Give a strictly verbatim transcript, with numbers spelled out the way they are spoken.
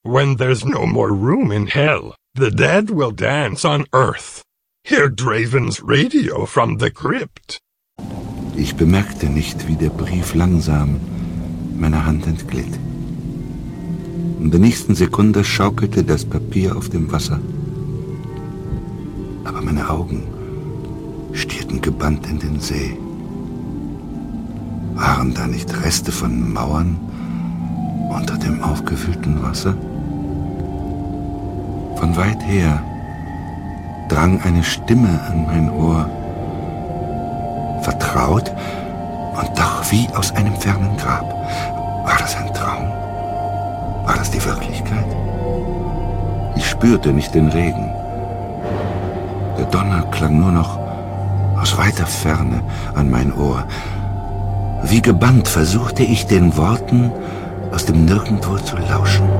When there's no more room in hell, the dead will dance on earth. Hear Draven's radio from the crypt. Ich bemerkte nicht, wie der Brief langsam meiner Hand entglitt. In der nächsten Sekunde schaukelte das Papier auf dem Wasser. Aber meine Augen stierten gebannt in den See. Waren da nicht Reste von Mauern unter dem aufgewühlten Wasser? Von weit her drang eine Stimme an mein Ohr. Vertraut und doch wie aus einem fernen Grab. War das ein Traum? War das die Wirklichkeit? Ich spürte nicht den Regen. Der Donner klang nur noch aus weiter Ferne an mein Ohr. Wie gebannt versuchte ich den Worten aus dem Nirgendwo zu lauschen.